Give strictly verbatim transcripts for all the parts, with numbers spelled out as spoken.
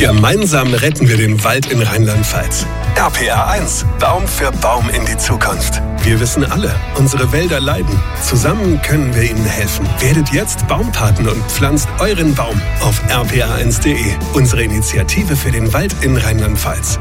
Gemeinsam retten wir den Wald in Rheinland-Pfalz. R P R eins, Baum für Baum in die Zukunft. Wir wissen alle, unsere Wälder leiden. Zusammen können wir ihnen helfen. Werdet jetzt Baumpaten und pflanzt euren Baum auf r p r eins punkt de. Unsere Initiative für den Wald in Rheinland-Pfalz.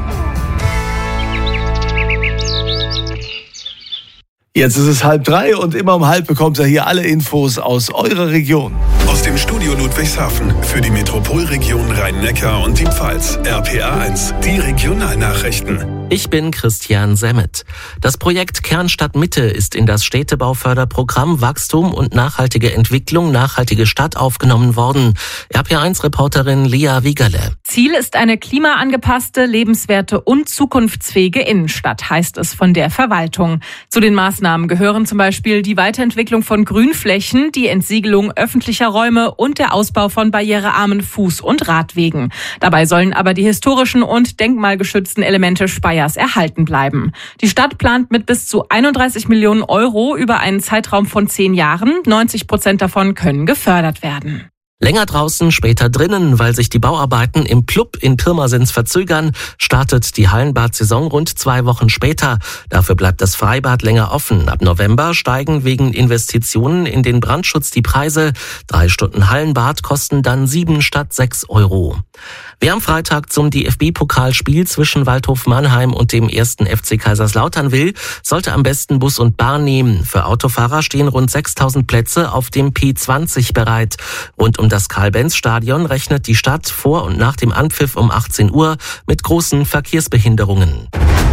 Jetzt ist es halb drei und immer um halb bekommt ihr hier alle Infos aus eurer Region. Aus dem Studio Ludwigshafen für die Metropolregion Rhein-Neckar und die Pfalz. R P R eins, die Regionalnachrichten. Ich bin Christian Semmet. Das Projekt Kernstadt Mitte ist in das Städtebauförderprogramm Wachstum und nachhaltige Entwicklung, nachhaltige Stadt aufgenommen worden. R P R eins Reporterin Lea Wiegerle. Ziel ist eine klimaangepasste, lebenswerte und zukunftsfähige Innenstadt, heißt es von der Verwaltung. Zu den Maßnahmen gehören zum Beispiel die Weiterentwicklung von Grünflächen, die Entsiegelung öffentlicher Räume und der Ausbau von barrierearmen Fuß- und Radwegen. Dabei sollen aber die historischen und denkmalgeschützten Elemente Speyers erhalten bleiben. Die Stadt plant mit bis zu einunddreißig Millionen Euro über einen Zeitraum von zehn Jahren. neunzig Prozent davon können gefördert werden. Länger draußen, später drinnen, weil sich die Bauarbeiten im Plub in Pirmasens verzögern, startet die Hallenbad-Saison rund zwei Wochen später. Dafür bleibt das Freibad länger offen. Ab November steigen wegen Investitionen in den Brandschutz die Preise. Drei Stunden Hallenbad kosten dann sieben statt sechs Euro. Wer am Freitag zum D F B-Pokalspiel zwischen Waldhof Mannheim und dem ersten F C Kaiserslautern will, sollte am besten Bus und Bahn nehmen. Für Autofahrer stehen rund sechstausend Plätze auf dem P zwanzig bereit. Rund um das Karl-Benz-Stadion rechnet die Stadt vor und nach dem Anpfiff um achtzehn Uhr mit großen Verkehrsbehinderungen.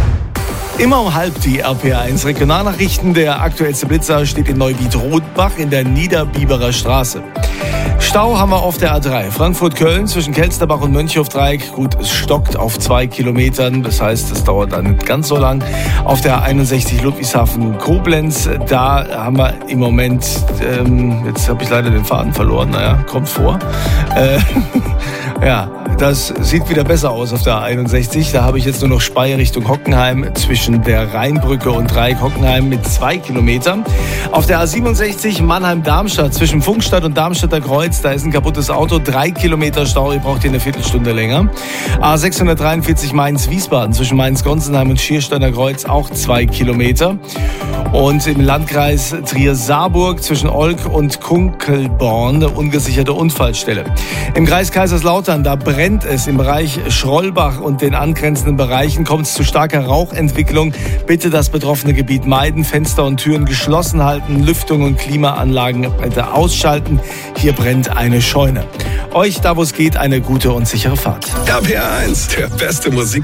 Immer um halb die R P R eins Regionalnachrichten. Der aktuellste Blitzer steht in Neuwied-Rothbach in der Niederbiberer Straße. Stau haben wir auf der A drei. Frankfurt-Köln zwischen Kelsterbach und Mönchhofdreieck. Gut, es stockt auf zwei Kilometern. Das heißt, es dauert dann nicht ganz so lang. Auf der A einundsechzig Ludwigshafen-Koblenz, da haben wir im Moment, ähm, jetzt habe ich leider den Faden verloren. Naja, kommt vor. Äh, ja, das sieht wieder besser aus auf der A einundsechzig. Da habe ich jetzt nur noch Speyer Richtung Hockenheim zwischen der Rheinbrücke und Dreieck Hockenheim mit zwei Kilometern. Auf der A siebenundsechzig Mannheim-Darmstadt zwischen Funkstadt und Darmstadter Kreuz, da ist ein kaputtes Auto, drei Kilometer Stau, ihr braucht hier eine Viertelstunde länger. A sechshundertdreiundvierzig Mainz-Wiesbaden zwischen Mainz-Gonsenheim und Schiersteiner Kreuz, auch zwei Kilometer. Und im Landkreis Trier-Saarburg zwischen Olk und Kunkelborn eine ungesicherte Unfallstelle. Im Kreis Kaiserslautern, da brennt es. Im Bereich Schrollbach und den angrenzenden Bereichen kommt es zu starker Rauchentwicklung. Bitte das betroffene Gebiet meiden, Fenster und Türen geschlossen halten, Lüftung und Klimaanlagen bitte ausschalten. Hier brennt eine Scheune. Euch, da wo es geht, eine gute und sichere Fahrt. R P R eins, der beste Musik.